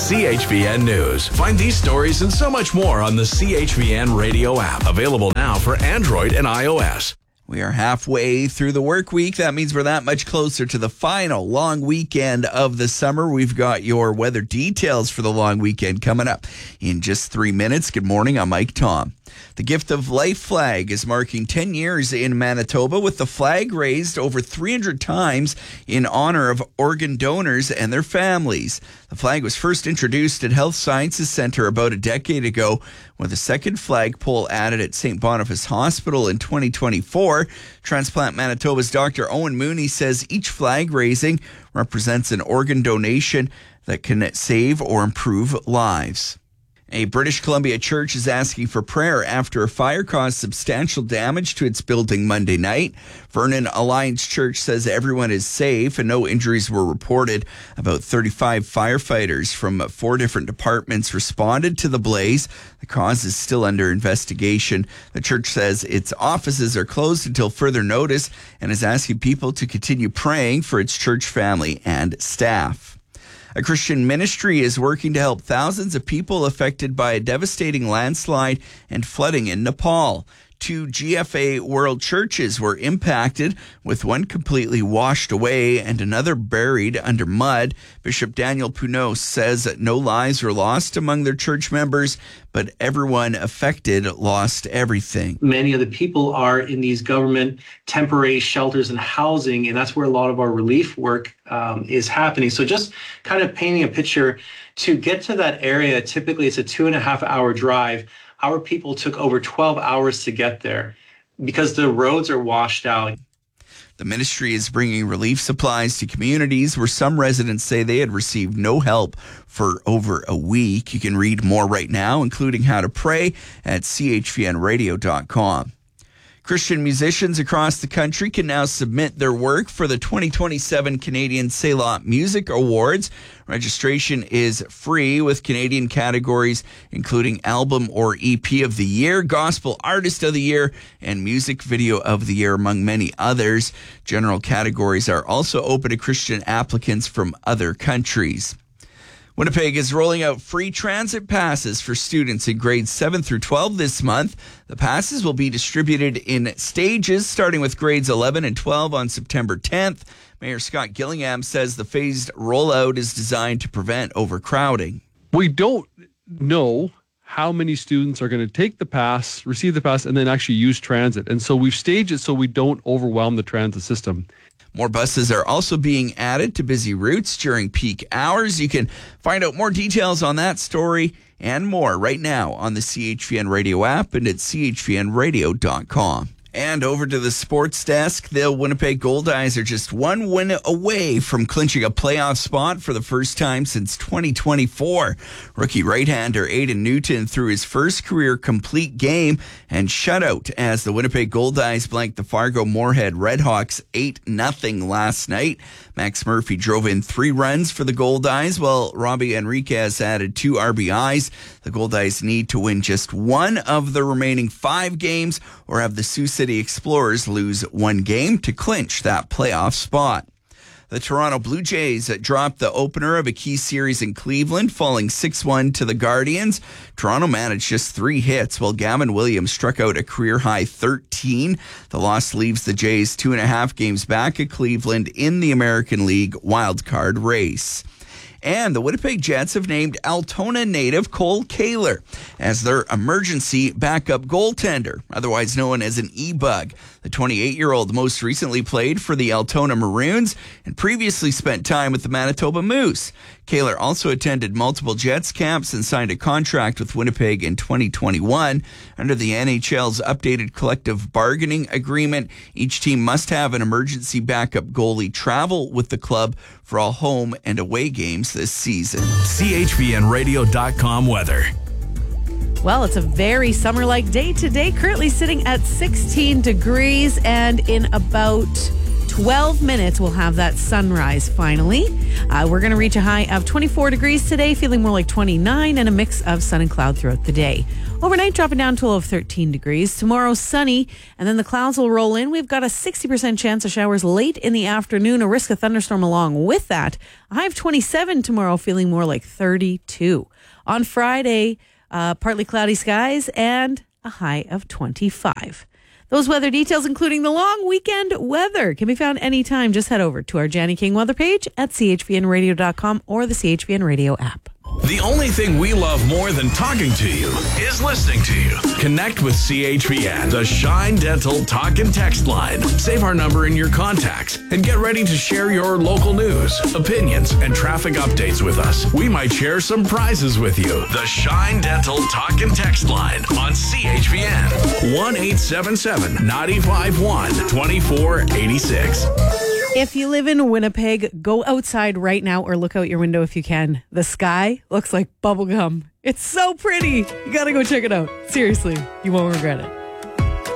CHVN News. Find these stories and so much more on the CHVN radio app. Available now for Android and iOS. We are halfway through the work week. That means we're that much closer to the final long weekend of the summer. We've got your weather details for the long weekend coming up in just 3 minutes. Good morning. I'm Mike Tom. The Gift of Life flag is marking 10 years in Manitoba, with the flag raised over 300 times in honor of organ donors and their families. The flag was first introduced at Health Sciences Centre about a decade ago, with a second flagpole added at St. Boniface Hospital in 2024. Transplant Manitoba's Dr. Owen Mooney says each flag raising represents an organ donation that can save or improve lives. A British Columbia church is asking for prayer after a fire caused substantial damage to its building Monday night. Vernon Alliance Church says everyone is safe and no injuries were reported. About 35 firefighters from 4 different departments responded to the blaze. The cause is still under investigation. The church says its offices are closed until further notice and is asking people to continue praying for its church family and staff. A Christian ministry is working to help thousands of people affected by a devastating landslide and flooding in Nepal. 2 GFA World churches were impacted, with one completely washed away and another buried under mud. Bishop Daniel Punos says that no lives were lost among their church members, but everyone affected lost everything. Many of the people are in these government temporary shelters and housing, and that's where a lot of our relief work is happening. So just kind of painting a picture, to get to that area, typically it's a 2.5-hour drive. Our people took over 12 hours to get there because the roads are washed out. The ministry is bringing relief supplies to communities where some residents say they had received no help for over a week. You can read more right now, including how to pray, at chvnradio.com. Christian musicians across the country can now submit their work for the 2027 Canadian Selah Music Awards. Registration is free, with Canadian categories including Album or EP of the Year, Gospel Artist of the Year, and Music Video of the Year, among many others. General categories are also open to Christian applicants from other countries. Winnipeg is rolling out free transit passes for students in grades 7 through 12 this month. The passes will be distributed in stages, starting with grades 11 and 12 on September 10th. Mayor Scott Gillingham says the phased rollout is designed to prevent overcrowding. We don't know how many students are going to take the pass, receive the pass, and then actually use transit. And so we've staged it so we don't overwhelm the transit system. More buses are also being added to busy routes during peak hours. You can find out more details on that story and more right now on the CHVN Radio app and at chvnradio.com. And over to the sports desk, the Winnipeg Goldeyes are just one win away from clinching a playoff spot for the first time since 2024. Rookie right-hander Aiden Newton threw his first career complete game and shutout as the Winnipeg Goldeyes blanked the Fargo-Moorhead Redhawks 8-0 last night. Max Murphy drove in 3 runs for the Goldeyes, while Robbie Enriquez added 2 RBIs. The Goldeyes need to win just one of the remaining 5 games or have the Sioux City Explorers lose 1 game to clinch that playoff spot. The Toronto Blue Jays dropped the opener of a key series in Cleveland, falling 6-1 to the Guardians. Toronto managed just 3 hits, while Gavin Williams struck out a career-high 13. The loss leaves the Jays 2.5 games back at Cleveland in the American League wildcard race. And the Winnipeg Jets have named Altona native Cole Kaler as their emergency backup goaltender, otherwise known as an E-Bug. The 28-year-old most recently played for the Altona Maroons and previously spent time with the Manitoba Moose. Kaler also attended multiple Jets camps and signed a contract with Winnipeg in 2021. Under the NHL's updated collective bargaining agreement, each team must have an emergency backup goalie travel with the club for all home and away games this season. CHVNradio.com weather. Well, it's a very summer-like day today, currently sitting at 16 degrees and in about 12 minutes, we'll have that sunrise finally. We're going to reach a high of 24 degrees today, feeling more like 29, and a mix of sun and cloud throughout the day. Overnight, dropping down to a low of 13 degrees. Tomorrow, sunny, and then the clouds will roll in. We've got a 60% chance of showers late in the afternoon, a risk of thunderstorm along with that. A high of 27 tomorrow, feeling more like 32. On Friday, partly cloudy skies and a high of 25. Those weather details, including the long weekend weather, can be found anytime. Just head over to our Janny King weather page at chvnradio.com or the CHVN Radio app. The only thing we love more than talking to you is listening to you. Connect with CHVN, the Shine Dental talk and text line. Save our number in your contacts and get ready to share your local news, opinions, and traffic updates with us. We might share some prizes with you. The Shine Dental talk and text line on CHVN. 1-877-951-2486. If you live in Winnipeg, go outside right now or look out your window if you can. The sky looks like bubblegum. It's so pretty. You got to go check it out. Seriously, you won't regret it.